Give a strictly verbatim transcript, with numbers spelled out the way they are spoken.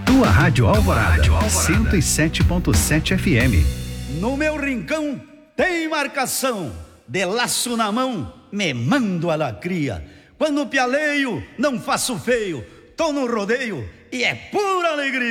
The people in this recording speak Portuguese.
Tua Rádio Alvorada, cento e sete ponto sete F M. No meu rincão tem marcação, de laço na mão, me mando a lacria. Quando pialeio, não faço feio, tô no rodeio e é pura alegria.